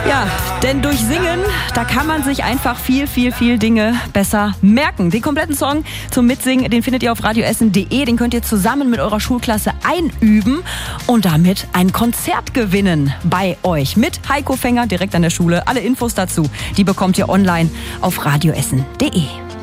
Ja, denn durch Singen, da kann man sich einfach viel Dinge besser merken. Den kompletten Song zum Mitsingen, den findet ihr auf radioessen.de. Den könnt ihr zusammen mit eurer Schulklasse einüben und damit ein Konzert gewinnen bei euch mit Heiko Fänger direkt an der Schule. Alle Infos dazu, die bekommt ihr online auf radioessen.de.